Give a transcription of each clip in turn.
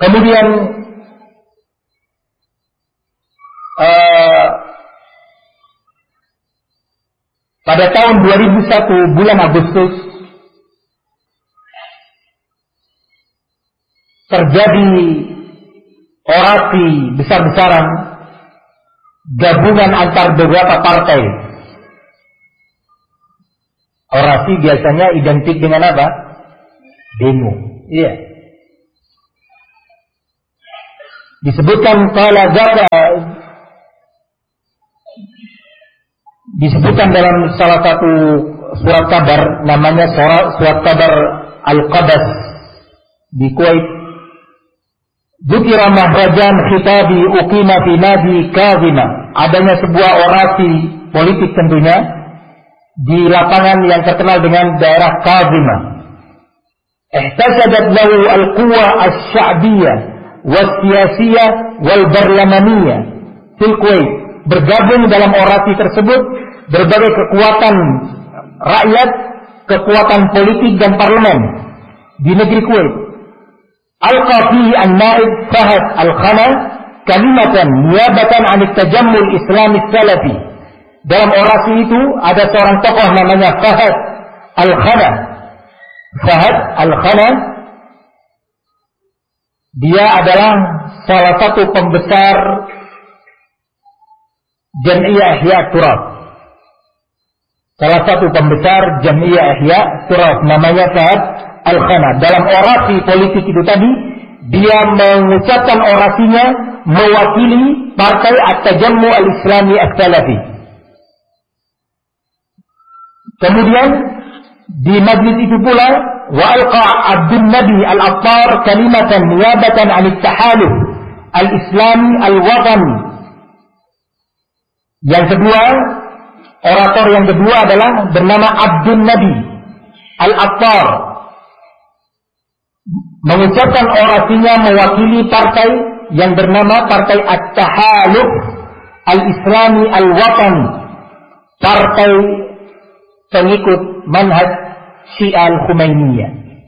Kemudian pada tahun 2001 bulan Agustus terjadi orasi besar-besaran gabungan antar beberapa partai. Orasi biasanya identik dengan apa? Demo. Iya. Disebutkan dalam salah satu surat kabar, namanya surat kabar Al-Qadas di Kuwait. Dzukira mahrajan khitabi uqima fi nadi Kazima. Adanya sebuah orasi politik tentunya di lapangan yang terkenal dengan daerah Kazima. Ihtasadat lahu al-quwa asy-sya'biyah was-siyasiyah wal-barlamaniyah fil Kuwait. Bergabung dalam orasi tersebut berbagai kekuatan rakyat, kekuatan politik dan parlemen di negeri Kuwait. Al-Qafi an-Naib Fahad Al-Khana kalimatan niyabatan 'an at-tajammul Islami Salafi. Dalam orasi itu ada seorang tokoh namanya Fahad Al-Khana. Fahad Al-Khana dia adalah salah satu pembesar Jam'iyah Ihya Turab. Salah satu pembesar Jam'iyah Ihya Turab namanya Fahad Al-Khana. Dalam orasi politik itu tadi, dia mengucapkan orasinya mewakili Partai At-Tajammu Al-Islami As-Salafi. Kemudian di majlis itu pula wa alqa Abdul Nabi Al-Attar kalimatan niyabatan 'an at-tahaluf al-Islami al-Watani. Yang kedua, orator yang kedua adalah bernama Abdul Nabi Al-Attar, mengucapkan orasinya mewakili partai yang bernama Partai At-Tahaluf Al-Islami Al-Watani, partai pengikut manhaj Syiah Al-Khumainiyah.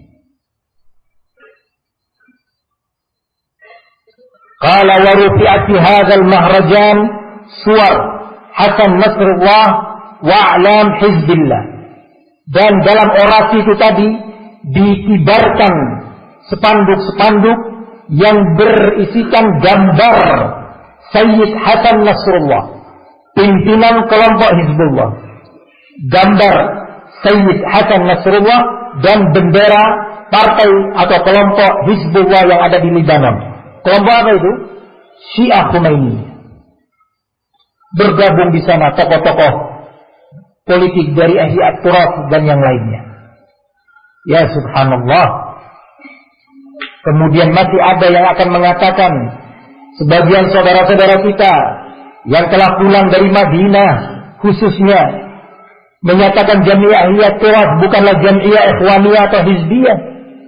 Qala wa rufi'at fi hadzal mahrajan suwar Hasan Nasrullah wa a'lam Hizbillah. Dan dalam orasi itu tadi dikibarkan spanduk-spanduk yang berisikan gambar Sayyid Hasan Nasrullah, pimpinan kelompok Hizbullah. Gambar Sayyid Hasan Nasrullah dan bendera partai atau kelompok Hizbullah yang ada di Libanon. Kelompok apa itu? Syiah Khumainiyah. Bergabung di sana tokoh-tokoh politik dari Ihya Turab dan yang lainnya. Ya subhanallah. Kemudian masih ada yang akan mengatakan, sebagian saudara-saudara kita yang telah pulang dari Madinah khususnya menyatakan Jam'iyah Ihya Turab bukanlah Jam'iyah Ikhwaniyah atau Hizbiyah.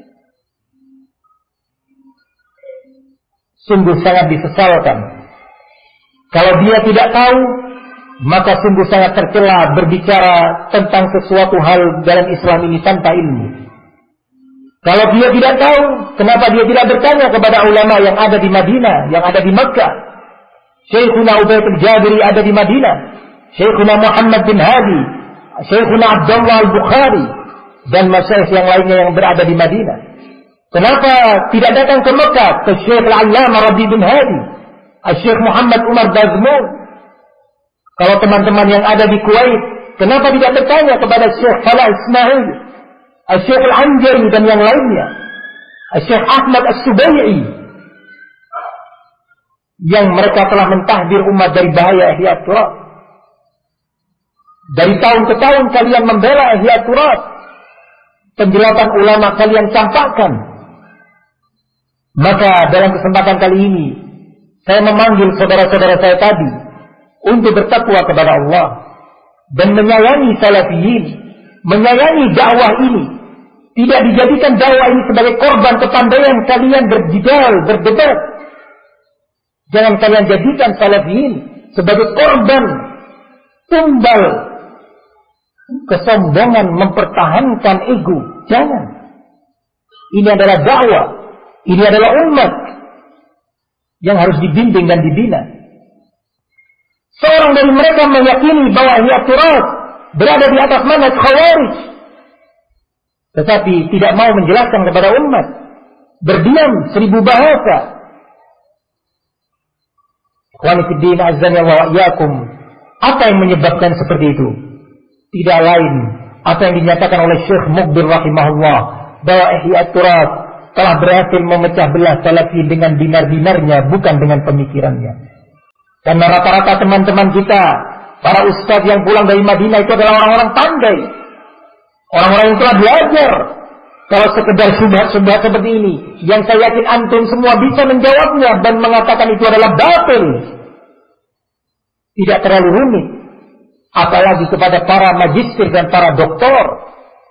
Sungguh sangat disesalkan. Kalau dia tidak tahu, maka sungguh sangat tercela berbicara tentang sesuatu hal dalam Islam ini tanpa ilmu. Kalau dia tidak tahu, kenapa dia tidak bertanya kepada ulama yang ada di Madinah, yang ada di Makkah? Syekhuna Ubayd al-Jabiri ada di Madinah, Syekhuna Muhammad bin Hadi, Syekhuna Abdullah al-Bukhari, dan masyayikh yang lainnya yang berada di Madinah. Kenapa tidak datang ke Makkah, ke Syekh al-Allamah Rabi bin Hadi, Syekh Muhammad Umar Bazmul? Kalau teman-teman yang ada di Kuwait, kenapa tidak bertanya kepada Syekh Falah Ismail, Syekh Al-Anjari dan yang lainnya, Syekh Ahmad As-Subai'i, yang mereka telah mentahdir umat dari bahaya Ihya Turab. Dari tahun ke tahun kalian membela Ihya Turab, penjelasan ulama kalian campakkan. Maka dalam kesempatan kali ini saya memanggil saudara-saudara saya tadi untuk bertakwa kepada Allah dan menyayangi salafiyin, menyayangi dakwah ini. Tidak dijadikan dakwah ini sebagai korban kepandaian kalian berjidal, berdebat. Jangan kalian jadikan salafiyin sebagai korban tumbal kesombongan mempertahankan ego. Jangan. Ini adalah dakwah. Ini adalah umat yang harus dibimbing dan dibina. Seorang dari mereka meyakini bahwa Ihya Turas berada di atas manhaj Khawarij, tetapi tidak mau menjelaskan kepada umat, berdiam 1000 bahasa. Ikhwani fiddin azzani wa iyyakum, apa yang menyebabkan seperti itu? Tidak lain apa yang dinyatakan oleh Syekh Muqbil rahimahullah, bahwa Ihya Turas telah berhasil memecah belah salafi dengan dinar-dinarnya, bukan dengan pemikirannya. Karena rata-rata teman-teman kita, para ustadz yang pulang dari Madinah itu adalah orang-orang pandai, orang-orang yang telah belajar. Kalau sekedar subhat-subhat seperti ini, yang saya yakin antum semua bisa menjawabnya dan mengatakan itu adalah batil, tidak terlalu rumit, apalagi kepada para magister dan para doktor.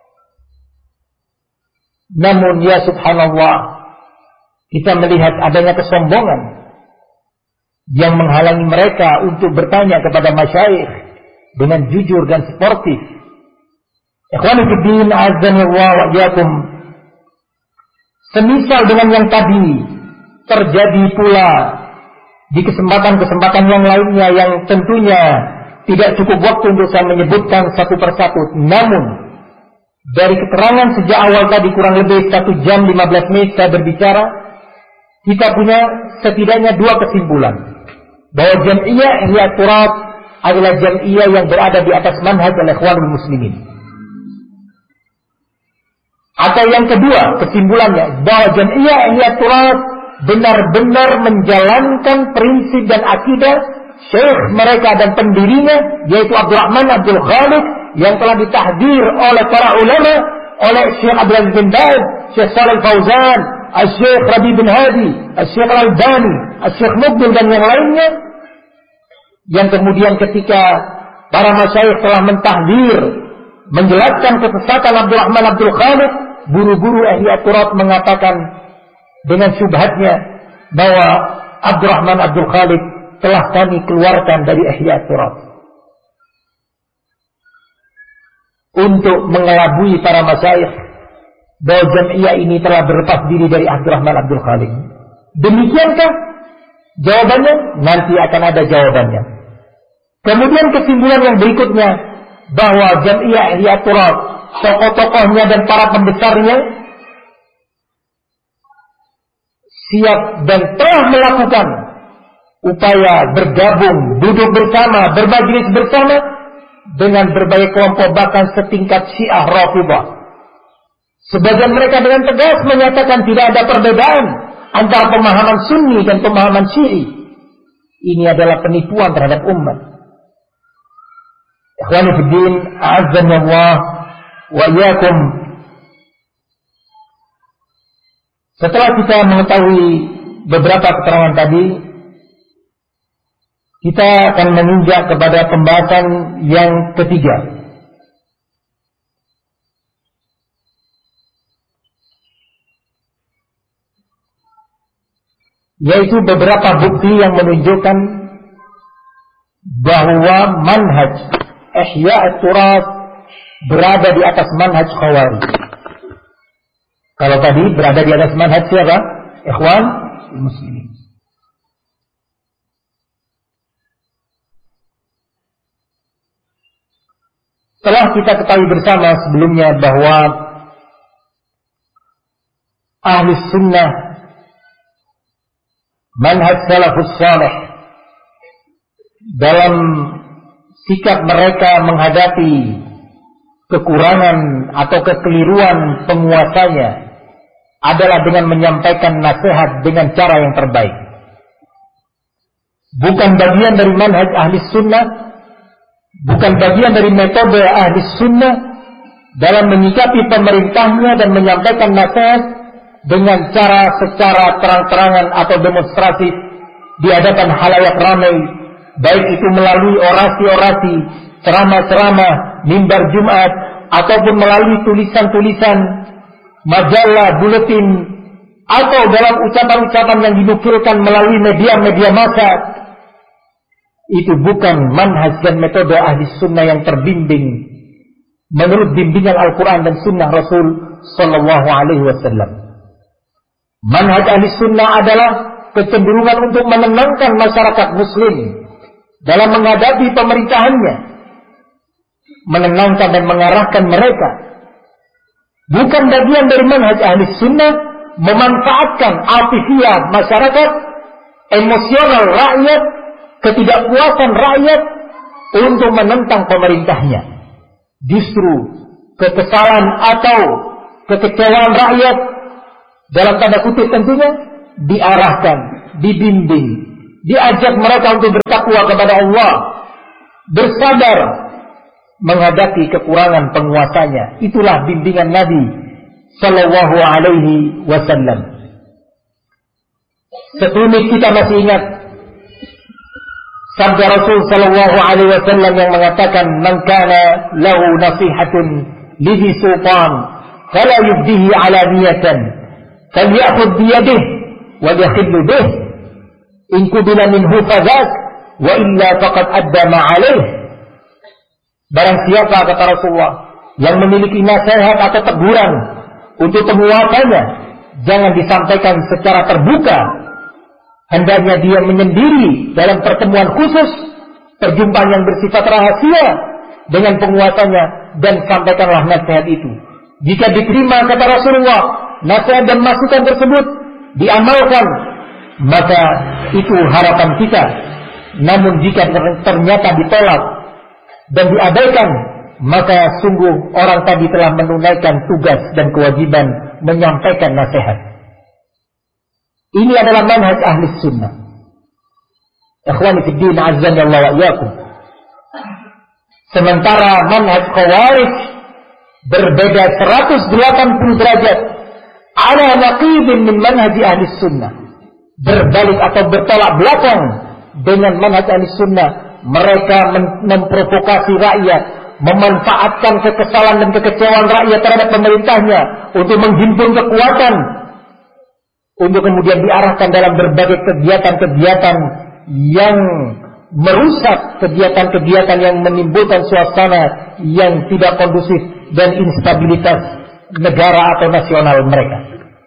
Namun ya subhanallah, kita melihat adanya kesombongan yang menghalangi mereka untuk bertanya kepada masyayikh dengan jujur dan sportif. Ikhwani fiddin azani wa iyyakum, semisal dengan yang tadi terjadi pula di kesempatan-kesempatan yang lainnya yang tentunya tidak cukup waktu untuk saya menyebutkan satu persatu. Namun dari keterangan sejak awal tadi kurang lebih 1 jam 15 menit saya berbicara, kita punya setidaknya 2 kesimpulan. Bahwa Jam'iyah Ihya Turas adalah Jam'iyah yang berada di atas manhaj al-Ikhwanul Muslimin. Atau yang kedua kesimpulannya, bahwa Jam'iyah Ihya Turas benar-benar menjalankan prinsip dan akidah syekh mereka dan pendirinya, yaitu Abdurrahman Abdul Khalid, yang telah ditahdir oleh para ulama, oleh Syekh Abdul Aziz bin Baz, Syekh Shalih Fauzan, Syekh Rabi bin Hadi, Syekh Al-Albani, Syekh Muqbil dan yang lainnya, yang kemudian ketika para masyayikh telah mentahdir, menjelaskan kesesatan Abdurrahman Abdul Khalid, buru-buru Ihya Turas mengatakan dengan syubhatnya bahwa Abdurrahman Abdul Khalid telah kami keluarkan dari Ihya Turas untuk mengelabui para masyayikh bahwa Jam'iyah ini telah berlepas diri dari Abdurrahman Abdul Khalid. Demikiankah? Jawabannya nanti akan ada jawabannya. Kemudian kesimpulan yang berikutnya, bahwa Jam'iyah Ihya Turas, tokoh-tokohnya dan para pembesarnya siap dan telah melakukan upaya bergabung, duduk bersama, bermajlis bersama dengan berbagai kelompok, bahkan setingkat Syiah Rafidhah. Sebagian mereka dengan tegas menyatakan tidak ada perbedaan antara pemahaman Sunni dan pemahaman Syi'i. Ini adalah penipuan terhadap umat. Ikhwani fiddin, a'azzani Allah wa iyyakum. Setelah kita mengetahui beberapa keterangan tadi, kita akan menginjak kepada pembahasan yang ketiga, yaitu beberapa bukti yang menunjukkan bahwa manhaj Ihya Turas berada di atas manhaj Khawarij. Kalau tadi berada di atas manhaj siapa? Ikhwan Muslimin. Setelah kita ketahui bersama sebelumnya bahwa ahli sunnah, manhaj salafus salih, dalam sikap mereka menghadapi kekurangan atau kekeliruan penguasanya adalah dengan menyampaikan nasihat dengan cara yang terbaik. Bukan bagian dari manhaj ahli sunnah, bukan bagian dari metode ahli sunnah dalam menyikapi pemerintahnya dan menyampaikan nasihat dengan cara secara terang-terangan atau demonstrasi di hadapan halayak ramai, baik itu melalui orasi-orasi, ceramah-ceramah, mimbar Jumat, ataupun melalui tulisan-tulisan, majalah, buletin, atau dalam ucapan-ucapan yang dinukilkan melalui media-media massa. Itu bukan manhaj dan metode ahli sunnah yang terbimbing menurut bimbingan Al-Quran dan sunnah Rasul Sallallahu Alaihi Wasallam. Manhaj ahli sunnah adalah kecenderungan untuk menenangkan masyarakat muslim dalam menghadapi pemerintahannya, menenangkan dan mengarahkan mereka. Bukan bagian dari manhaj ahli sunnah memanfaatkan afifiah masyarakat, emosional rakyat, ketidakpuasan rakyat untuk menentang pemerintahnya. Justru kekesalan atau kekecewaan rakyat, dalam tanda kutip tentunya, diarahkan, dibimbing, diajak mereka untuk bertakwa kepada Allah, bersabar menghadapi kekurangan penguasanya. Itulah bimbingan Nabi Sallallahu Alaihi Wasallam. Sekelumit kita masih ingat sabda Rasul Sallallahu Alaihi Wasallam yang mengatakan, "Man kana lahu nasihatun lidhi sultan, fala yubdihi alaniyatan, falyakhudh biyadihi wa yakhillu bih, in qubila minhu fadhak, wa illa faqad adda ma alaih." Barang siapa, kata Rasulullah, yang memiliki nasihat atau teguran untuk penguasanya, jangan disampaikan secara terbuka. Hendaknya dia menyendiri dalam pertemuan khusus, perjumpaan yang bersifat rahasia dengan penguasanya, dan sampaikanlah nasihat itu. Jika diterima, kata Rasulullah, nasihat dan masukan tersebut diamalkan, maka itu harapan kita. Namun jika ternyata ditolak dan diabaikan, maka sungguh orang tadi telah menunaikan tugas dan kewajiban menyampaikan nasihat. Ini adalah manhaj ahli sunnah. Ikhwani fiddin, azzani Allah wa iyyakum. Sementara manhaj khawarij berbeda 180 derajat, ala naqibin min manhaj ahli sunnah. Berbalik atau bertolak belakang dengan manhaj ahli sunnah. Mereka memprovokasi rakyat, memanfaatkan kekesalan dan kekecewaan rakyat terhadap pemerintahnya untuk menghimpun kekuatan, untuk kemudian diarahkan dalam berbagai kegiatan-kegiatan yang merusak, kegiatan-kegiatan yang menimbulkan suasana yang tidak kondusif dan instabilitas negara atau nasional mereka.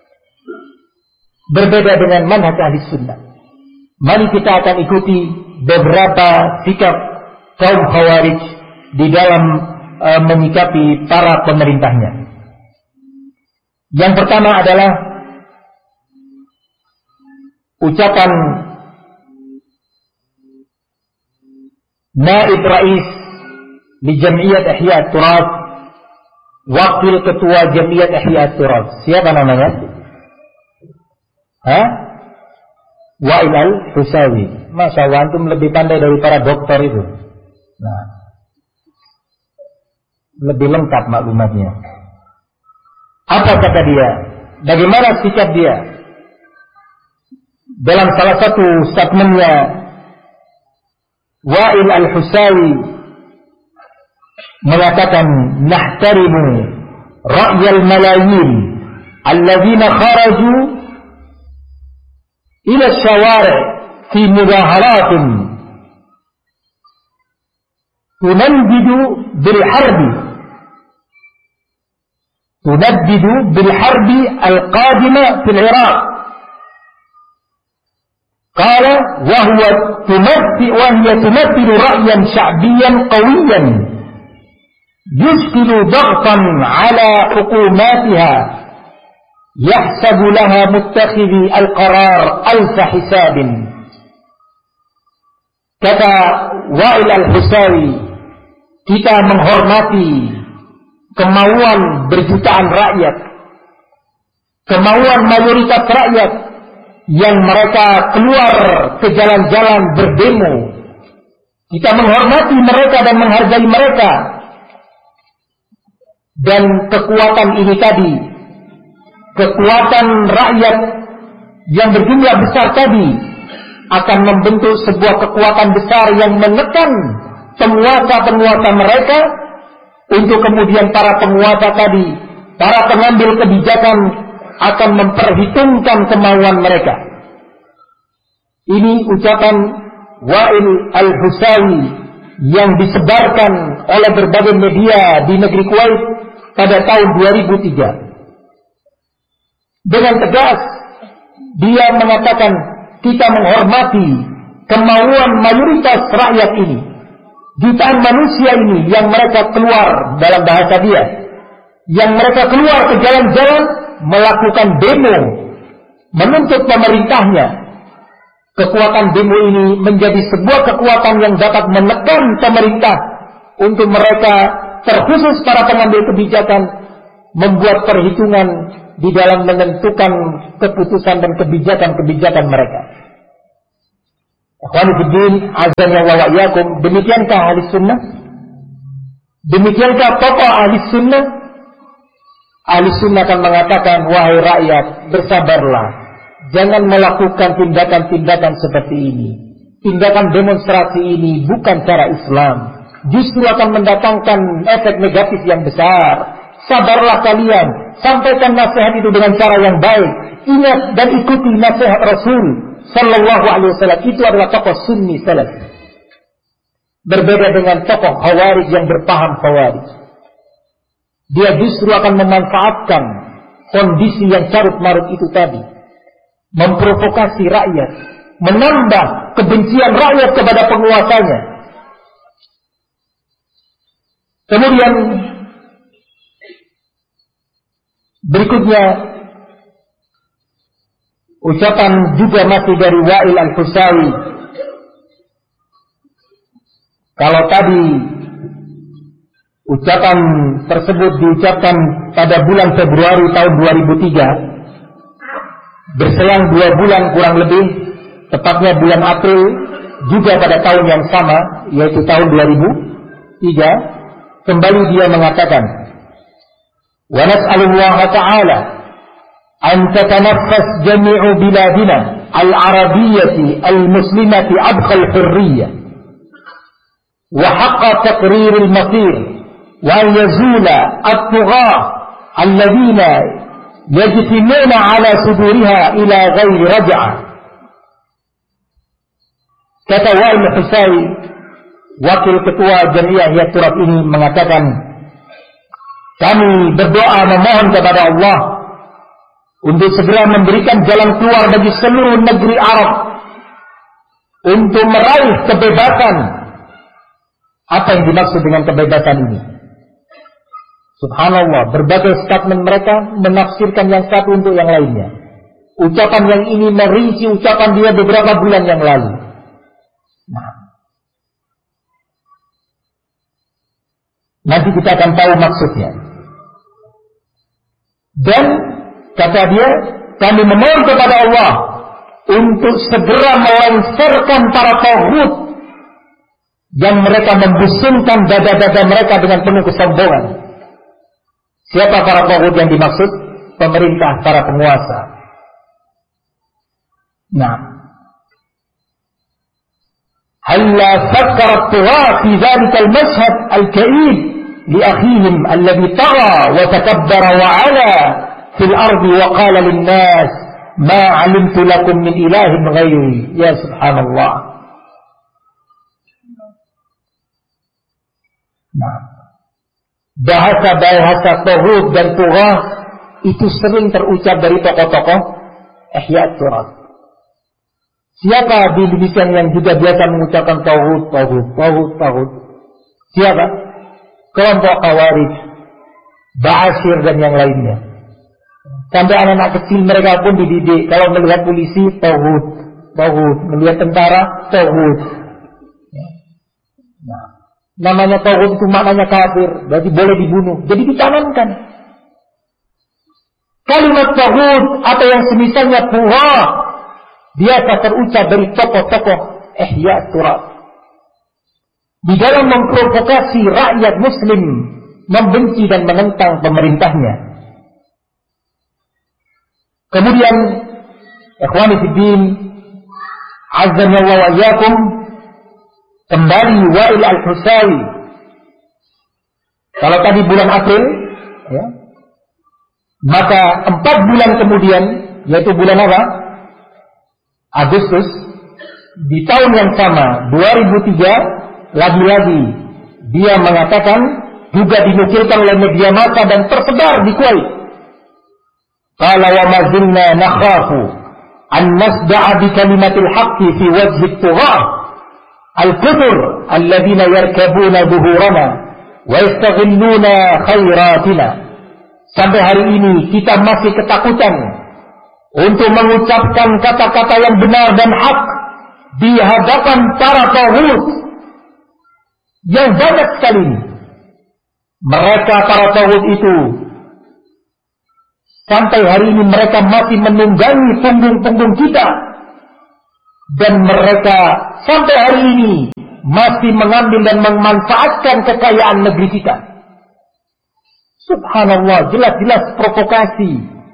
Berbeda dengan manhaj ahli sunnah. Mari kita akan ikuti beberapa sikap kaum khawarij di dalam menyikapi para pemerintahnya. Yang pertama adalah ucapan Naib Rais di Jam'iyat Ihya Turas, wakil ketua Jam'iyat Ihya Turas. Siapa namanya? Wa'il al-Husawi. Masya Allah, antum lebih pandai dari para dokter itu. Nah, lebih lengkap maklumatnya. Apa kata dia? Bagaimana sikap dia? Dalam salah satu statementnya, Wa'il al-Husawi mengatakan, "Nahtarimu ra'yal malayin alladzina kharaju ila syawari' في مظاهرات تندد بالحرب القادمة في العراق." قال وهي تمثل رأيا شعبيا قويا يشكل ضغطا على حكوماتها يحسب لها متخذي القرار ألف حساب. Kata Wa'il al-Husawi, kita menghormati kemauan berjutaan rakyat, kemauan mayoritas rakyat yang mereka keluar ke jalan-jalan berdemo. Kita menghormati mereka dan menghargai mereka. Dan kekuatan ini tadi, kekuatan rakyat yang berjumlah besar tadi, akan membentuk sebuah kekuatan besar yang menekan penguasa-penguasa mereka, untuk kemudian para penguasa tadi, para pengambil kebijakan akan memperhitungkan kemauan mereka. Ini ucapan Wa'il al-Husawi yang disebarkan oleh berbagai media di negeri Kuwait pada tahun 2003. Dengan tegas dia mengatakan, kita menghormati kemauan mayoritas rakyat ini, jutaan manusia ini yang mereka keluar dalam bahasa dia, yang mereka keluar ke jalan-jalan melakukan demo menuntut pemerintahnya. Kekuatan demo ini menjadi sebuah kekuatan yang dapat menekan pemerintah untuk mereka, terkhusus para pengambil kebijakan, membuat perhitungan di dalam menentukan keputusan dan kebijakan-kebijakan mereka. Ikhwani fiddin, azan ya wa iyyakum, demikiankah ahli sunnah? Demikiankah tokoh ahli sunnah? Ahli sunnah akan mengatakan, wahai rakyat, bersabarlah, jangan melakukan tindakan-tindakan seperti ini. Tindakan demonstrasi ini bukan cara Islam, justru akan mendatangkan efek negatif yang besar. Sabarlah kalian, sampaikan nasihat itu dengan cara yang baik. Ingat dan ikuti nasihat Rasul Sallallahu Alaihi Wasallam. Itu adalah tokoh Sunni Salaf. Berbeda dengan tokoh Khawarij yang berpaham Khawarij. Dia justru akan memanfaatkan kondisi yang carut-marut itu tadi, memprovokasi rakyat, menambah kebencian rakyat kepada penguasanya. Kemudian berikutnya ucapan juga masih dari Wa'il Al-Husawi. Kalau tadi ucapan tersebut diucapkan pada bulan Februari tahun 2003, berselang 2 bulan kurang lebih, tepatnya bulan April juga pada tahun yang sama, yaitu tahun 2003, kembali dia mengatakan, wa nas'alullaha ta'ala an tatanaffas jami'u biladina al-arabiyyati al-muslimati abqal hurriyyah wa haqqa taqrir al-masir wa yazula at-tughah alladhina yajtimuna ala suduriha ila ghairi raj'ah. Kata Wa'il Husawi, wakil ketua Jami'ah Ihya Turab ini mengatakan, kami berdoa memohon kepada Allah untuk segera memberikan jalan keluar bagi seluruh negeri Arab untuk meraih kebebasan. Apa yang dimaksud dengan kebebasan ini? Subhanallah, berbagai statement mereka menafsirkan yang satu untuk yang lainnya. Ucapan yang ini merinci ucapan dia beberapa bulan yang lalu. Nah, nanti kita akan tahu maksudnya. Dan kata dia, kami memohon kepada Allah untuk segera melengsarkan para taghut yang mereka membusungkan dada-dada mereka dengan penuh kesombongan. Siapa para taghut yang dimaksud? Pemerintah, para penguasa. Nah, halla fakkara at-tugha fi dhalika al-mashhad al-ka'ib li akhihim alladhi tagha wa takabbara wa 'ala fil ardi wa qala lin-nas ma 'alimtu lakum min ilahin ghairi. Ya subhanallah. Nah, bahasa-bahasa taghut dan tughah itu sering terucap dari tokoh-tokoh Ihya Turab. Siapa di Indonesia yang juga biasa mengucapkan taghut? Siapa? Kelompok Khawarij, Ba'asyir dan yang lainnya. Sampai anak-anak kecil mereka pun dididik, kalau melihat polisi taghut, melihat tentara taghut. Nah, namanya taghut itu maknanya kafir, berarti boleh dibunuh. Jadi ditanamkan kalimat taghut atau yang semisalnya puha biasa terucap dari tokoh-tokoh Ihya Turab di dalam memprovokasi rakyat muslim membenci dan menentang pemerintahnya. Kemudian ikhwani fiddin, azza wa iyyakum, kembali Wa'il Al-Husawi. Kalau tadi bulan April, ya, maka 4 bulan kemudian, yaitu bulan apa? Agustus, di tahun yang sama, 2003, lagi-lagi dia mengatakan, juga dinukilkan oleh media massa dan tersebar di Kuwait. Qala wa ma zilna nakhafu an nasda'a bi kalimatil haqqi fi wajhi at-tughah al-kufur alladziina yarkabuna dhuhurana wa yastaghilluna khairatina. Sampai hari ini kita masih ketakutan untuk mengucapkan kata-kata yang benar dan hak di hadapan para taghut yang banyak sekali. Mereka para taghut itu sampai hari ini mereka masih menunggangi punggung-punggung kita, dan mereka sampai hari ini masih mengambil dan memanfaatkan kekayaan negeri kita. Subhanallah, jelas-jelas provokasi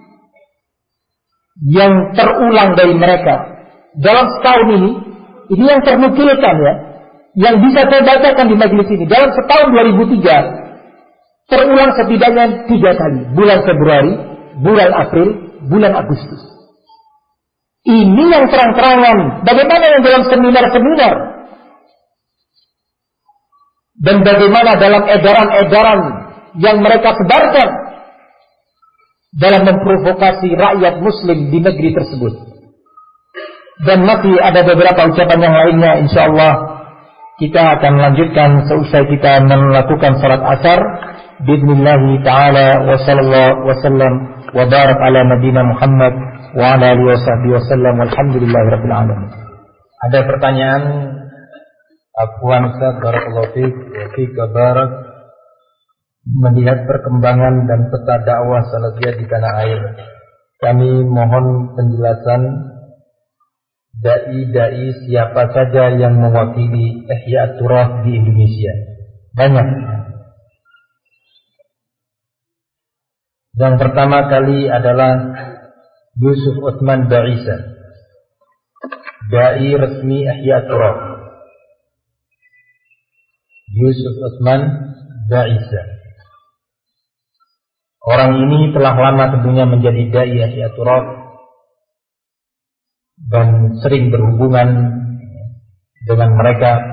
yang terulang dari mereka dalam setahun ini yang ternukilkan ya, yang bisa saya bacakan di majelis ini. Dalam setahun 2003 terulang setidaknya 3 kali, bulan Februari, bulan April, bulan Agustus. Ini yang terang-terangan. Bagaimana yang dalam seminar-seminar, dan bagaimana dalam edaran-edaran yang mereka sebarkan dalam memprovokasi rakyat muslim di negeri tersebut. Dan masih ada beberapa ucapan yang lainnya, insyaallah kita akan lanjutkan seusai kita melakukan salat asar. Bismillah ta'ala wa sallallahu wa sallam wa barak ala nabiyina Muhammad wa ala alihi wa sahbihi wa sallam walhamdulillahi rabbil alamin. Ada pertanyaan? Afwan Ustaz, barakallahu fiik wa fiik barak. Melihat perkembangan dan peta dakwah salafiyah di tanah air, kami mohon penjelasan dai-dai siapa saja yang mewakili Ihya At-Turath di Indonesia. Banyak. Yang pertama kali adalah Yusuf Utsman Ba'isa, dai resmi Ihya At-Turath. Yusuf Utsman Ba'isa. Orang ini telah lama tentunya menjadi dai Ihya At-Turath dan sering berhubungan dengan mereka.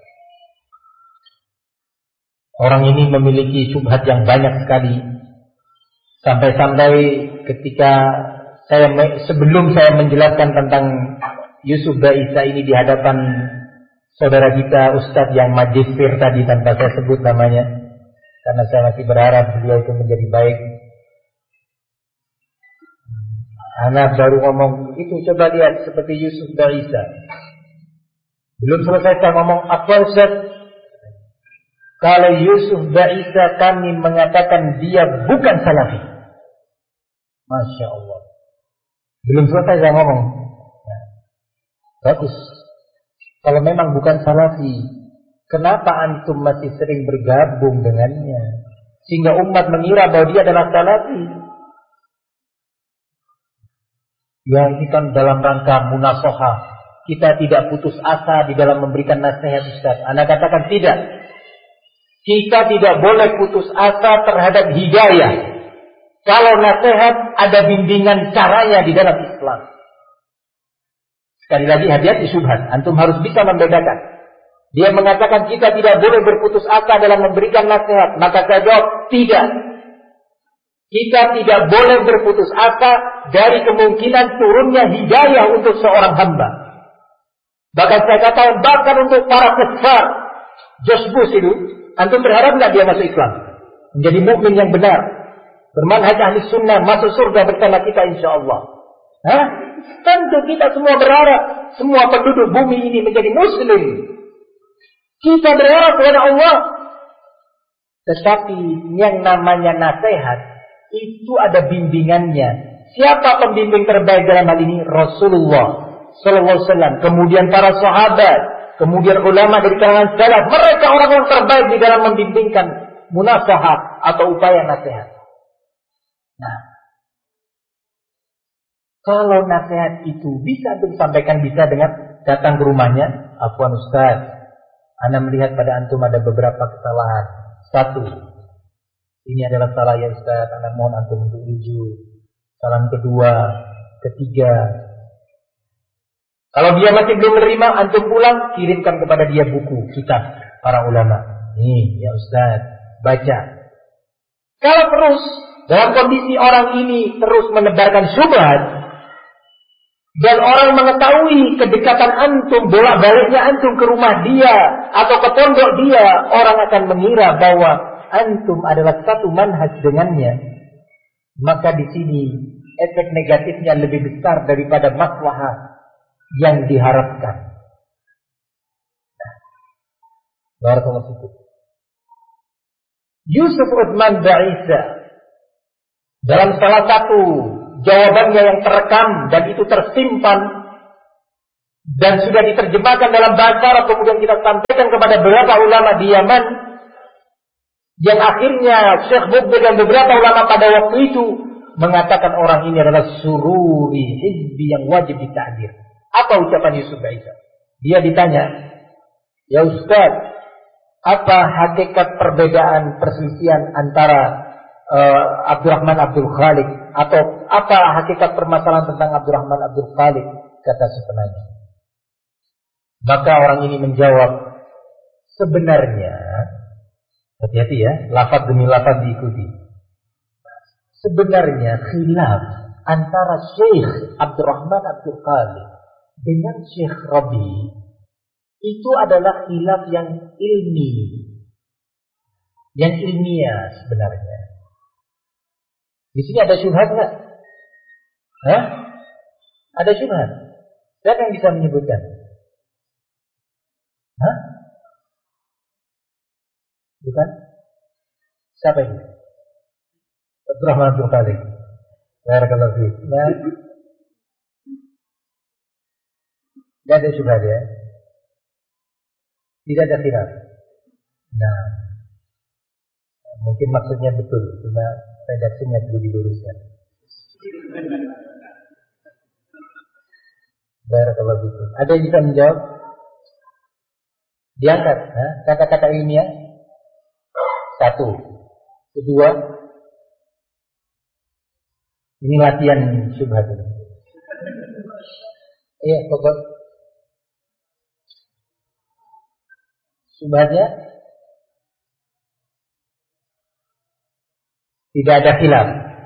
Orang ini memiliki syubhat yang banyak sekali, sampai-sampai ketika sebelum saya menjelaskan tentang Yusuf Ba'isa ini di hadapan saudara kita Ustadz yang magister tadi tanpa saya sebut namanya, karena saya masih berharap beliau itu menjadi baik. Anak baru ngomong itu, coba lihat seperti Yusuf Ba'isa. Belum selesai saya ngomong apa Ustaz? Kalau Yusuf Ba'isa kami mengatakan dia bukan salafi. Masya Allah. Belum selesai saya ngomong. Nah, bagus. Kalau memang bukan salafi, kenapa antum masih sering bergabung dengannya sehingga umat mengira bahwa dia adalah salafi? Ya, ini kan dalam rangka munasahah. Kita tidak putus asa di dalam memberikan nasihat Ustaz. Anda katakan tidak. Kita tidak boleh putus asa terhadap hidayah. Kalau nasihat ada bimbingan caranya di dalam Islam. Sekali lagi hati-hati syubhat. Antum harus bisa membedakan. Dia mengatakan kita tidak boleh berputus asa dalam memberikan nasihat. Maka saya jawab tidak. Kita tidak boleh berputus asa dari kemungkinan turunnya hidayah untuk seorang hamba. Bahkan saya katakan bahkan untuk para kufar, George Bush itu, antum berharap nggak dia masuk Islam, menjadi mukmin yang benar, bermanhaj ahli sunnah, masuk surga bersama kita insyaallah. Tentu kita semua berharap semua penduduk bumi ini menjadi muslim. Kita berharap kepada Allah. Tetapi yang namanya nasihat itu ada bimbingannya. Siapa pembimbing terbaik dalam hal ini? Rasulullah sallallahu alaihi wasallam, kemudian para sahabat, kemudian ulama dari kalangan salaf. Mereka orang-orang terbaik di dalam membimbingkan munasahat atau upaya nasihat. Nah, kalau nasihat itu bisa antum sampaikan, bisa dengan datang ke rumahnya. Afwan Ustaz, Anda melihat pada antum ada beberapa kesalahan. 1, ini adalah salah ya Ustaz, Anda mohon antum untuk rujuk. Salam kedua, ketiga. Kalau dia masih belum menerima, antum pulang, kirimkan kepada dia buku, kitab para ulama. Nih ya Ustaz, baca. Kalau terus dalam kondisi orang ini terus menebarkan syubhat, dan orang mengetahui kedekatan antum, bolak-baliknya antum ke rumah dia atau ke pondok dia, orang akan mengira bahwa antum adalah satu manhaj dengannya. Maka di sini efek negatifnya lebih besar daripada maslahat yang diharapkan. Barakallahu fikum. Yusuf Utsman Ba'isa dalam salah satu jawabannya yang terekam dan itu tersimpan dan sudah diterjemahkan dalam bahasa Arab, kemudian kita sampaikan kepada beberapa ulama di Yaman, yang akhirnya Syekh Mubin dan beberapa ulama pada waktu itu mengatakan orang ini adalah sururi hizbi yang wajib ditahdir. Apa ucapan Yusuf Ba'isa? Dia ditanya, ya Ustaz, apa hakikat perbedaan perselisihan antara Abdurrahman Abdul Khaliq, atau apa hakikat permasalahan tentang Abdurrahman Abdul Khaliq, kata si penanya. Maka orang ini menjawab, sebenarnya, hati-hati ya, lafaz demi lafaz diikuti. Sebenarnya khilaf antara Syekh Abdurrahman Abdul Khaliq dengan Syekh Rabi itu adalah khilaf yang ilmi, yang ilmiah sebenarnya. Di sini ada syubhat nggak? Hah? Ada syubhat? Siapa yang bisa menyebutkan? Hah? Bukan? Siapa ini? Abdurrahman Abdul Khaliq. Barakallahu fiik. Nah, tidak ada syubhat ya? Tidak ada khilaf. Nah, mungkin maksudnya betul, cuma redaksinya perlu diluruskan. Barakallahu fiikum. Ada yang bisa menjawab? Diangkat, kata-kata ilmiah. Satu. Kedua, ini latihan syubhat ini. Iya, pokok. Syubhatnya tidak ada khilaf.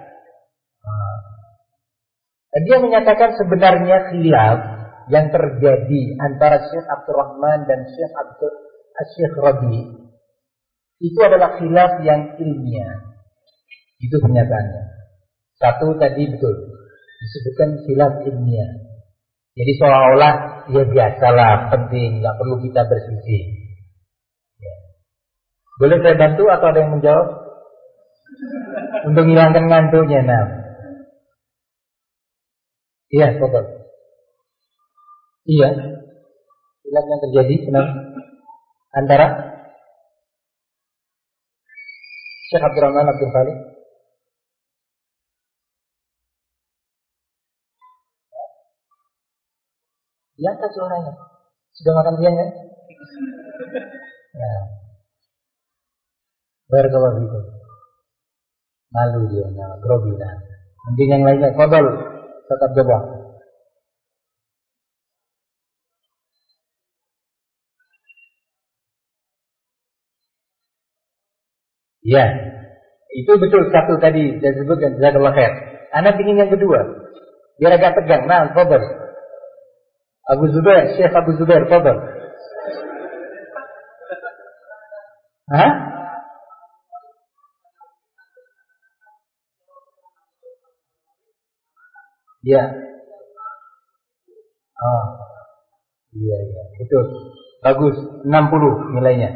Dia menyatakan sebenarnya khilaf yang terjadi antara Syekh Abdurrahman dan Syekh Rabi itu adalah khilaf yang ilmiah. Itu pernyataannya. Satu tadi betul disebutkan khilaf ilmiah. Jadi seolah-olah ya biasalah, penting, nggak perlu kita berselisih. Ya. Boleh saya bantu atau ada yang menjawab? Untuk menghilangkan ngantuknya, nah. Iya, betul. Iya. Khilaf yang terjadi antara Syekh Abdurrahman Abdul Khaliq diangkat suaranya. Sudah makan siang kan? Nah. Barakallahu fiikum. Malu dia, nah, grogi nah. Mending yang lainnya kodol tetap coba. Ya, itu betul satu tadi saya sebutkan, jazakallahu khair. Anak ingin yang kedua, biar agak tegang. Nah, fadhal. Abu Zubair, Syekh Abu Zubair, fadhal. Hah? Ya. Oh. Iya, betul. Bagus, 60 nilainya.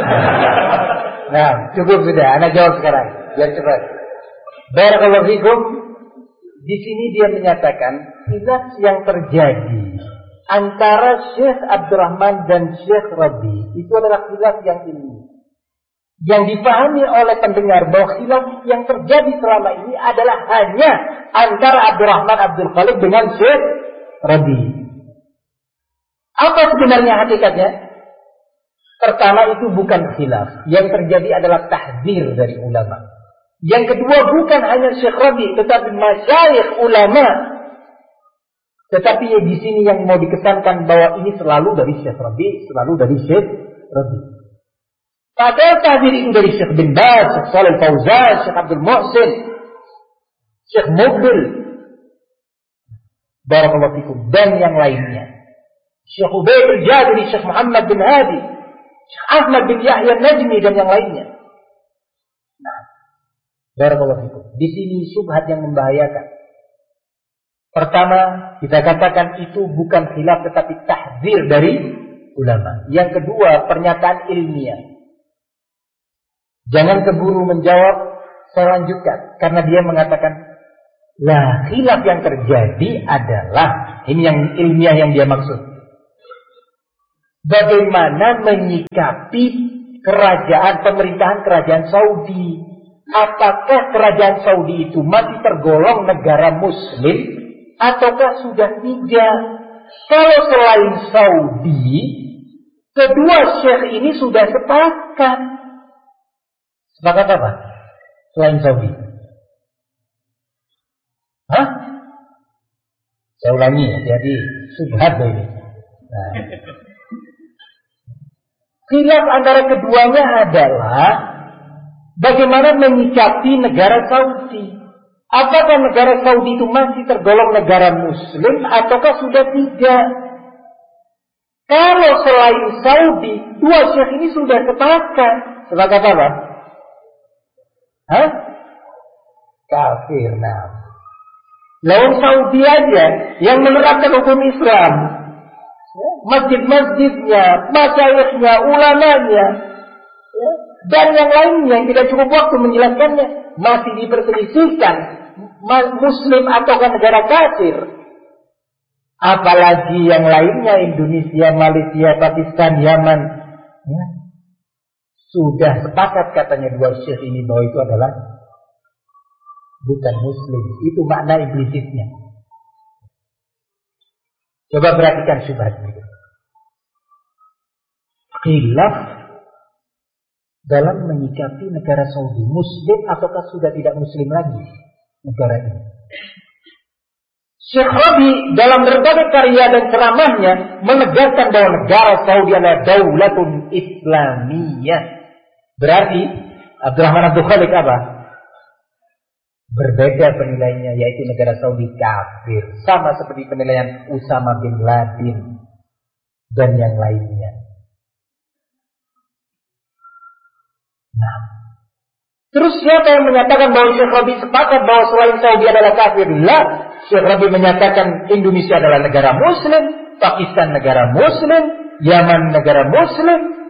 Nah, cukup sudah. Anak jawab sekarang, biar cepat. Barakallahu fikum. Di sini dia menyatakan khilaf yang terjadi antara Syekh Abdurrahman dan Syekh Rabi itu adalah khilaf yang ilmiah. Yang dipahami oleh pendengar bahwa khilaf yang terjadi selama ini adalah hanya antara Abdurrahman Abdul Khaliq dengan Syekh Rabi. Apa sebenarnya hakikatnya? Pertama, itu bukan khilaf. Yang terjadi adalah tahdzir dari ulama. Yang kedua, bukan hanya Syekh Rabi, tetapi masyayikh ulama. Tetapi di sini yang mau dikesankan bahwa ini selalu dari Syekh Rabi, selalu dari Syekh Rabi. Padahal tahdzir itu dari Syekh bin Baz, Syekh Shalih Fauzan, Syekh Abdul Muhsin, Syekh Mubil. Barakallahu fikum. Dan yang lainnya. Syekh Ubaid al-Jabiri, Syekh Muhammad bin Hadi, Syekh Ahmad bin Yahya Najmi dan yang lainnya. Nah, barakallahu fikum. Di sini syubhat yang membahayakan. Pertama, kita katakan itu bukan khilaf tetapi tahdzir dari ulama. Yang kedua, pernyataan ilmiah. Jangan keburu menjawab, saya lanjutkan. Karena dia mengatakan, lah khilaf yang terjadi adalah, ini yang ilmiah yang dia maksud. Bagaimana menyikapi pemerintahan kerajaan Saudi? Apakah kerajaan Saudi itu masih tergolong negara muslim ataukah sudah tidak? Kalau selain Saudi, kedua syekh ini sudah sepakat. Sepakat apa? Selain Saudi. Hah? Saya ulangi ya, jadi subhat ini. Nah. Khilaf antara keduanya adalah bagaimana menyikapi negara Saudi. Apakah negara Saudi itu masih tergolong negara muslim ataukah sudah tidak? Kalau selain Saudi, dua syekh ini sudah sepakat. Sepakat apa? Hah? Kafir. Nah, lawan Saudi aja yang menerapkan hukum Islam, masjid-masjidnya, masyayikhnya, ulamanya, dan yang lainnya yang tidak cukup waktu menjelaskannya, masih diperselisihkan muslim ataukah negara kafir. Apalagi yang lainnya, Indonesia, Malaysia, Pakistan, Yaman, ya, sudah sepakat katanya dua syekh ini bahwa itu adalah bukan muslim. Itu makna implisitnya. Coba perhatikan syubhat ini. Khilaf dalam menyikapi negara Saudi, muslim ataukah sudah tidak muslim lagi negara ini. Syekh Rabi dalam berbagai karya dan ceramahnya menegaskan bahwa negara Saudi adalah daulatun Islamiyah. Berarti Abdurrahman Abdul Khalik apa? Berbeda penilaiannya, yaitu negara Saudi kafir, sama seperti penilaian Usama bin Laden dan yang lainnya. Nah, terus siapa yang menyatakan bahwa Syekh Rabi sepakat bahwa selain Saudi adalah kafir? Lah, Syekh Rabi menyatakan Indonesia adalah negara muslim, Pakistan negara muslim, Yaman negara muslim.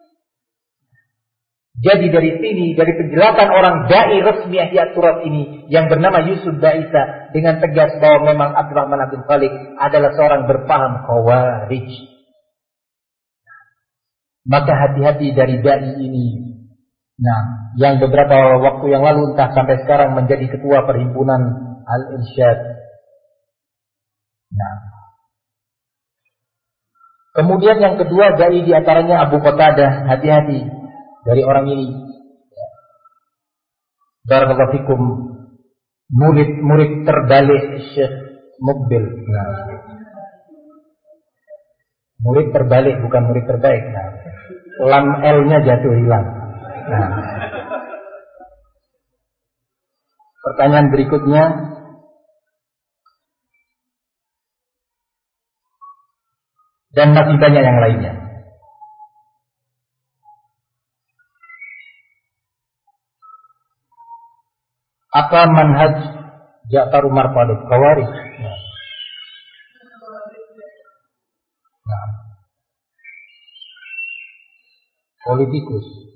Jadi dari sini, dari penjelasan orang dai resmi Ihya Turat ini yang bernama Yusuf Daisa dengan tegas bahwa memang Abdurrahman Abdul Khalik adalah seorang berpaham Khawarij. Maka hati-hati dari dai ini. Nah, yang beberapa waktu yang lalu entah sampai sekarang menjadi ketua perhimpunan Al-Irsyad. Nah, kemudian yang kedua dai diantaranya Abu Qatadah. Hati-hati dari orang ini. Barakallahu fikum, murid terbalik Syekh Mukbil. Nah, murid terbalik bukan murid terbaik. Nah, lam L-nya jatuh hilang. Nah, pertanyaan berikutnya, dan masih banyak yang lainnya. Apa manhaj Ja'far Umar Talib Khawarij? Nah, politikus.